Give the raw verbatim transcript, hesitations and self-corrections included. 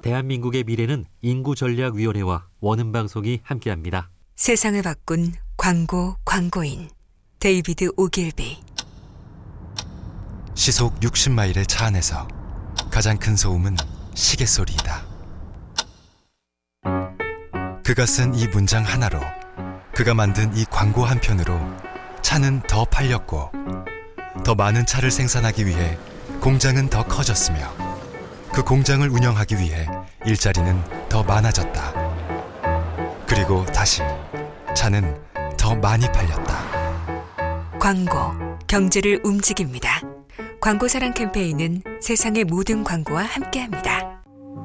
대한민국의 미래는 인구전략위원회와 원음방송이 함께합니다. 세상을 바꾼 광고 광고인 데이비드 오길비. 시속 육십 마일의 차 안에서 가장 큰 소음은 시계 소리이다. 그가 쓴 이 문장 하나로, 그가 만든 이 광고 한 편으로 차는 더 팔렸고, 더 많은 차를 생산하기 위해 공장은 더 커졌으며, 그 공장을 운영하기 위해 일자리는 더 많아졌다. 그리고 다시 차는 더 많이 팔렸다. 광고, 경제를 움직입니다. 광고사랑 캠페인은 세상의 모든 광고와 함께합니다.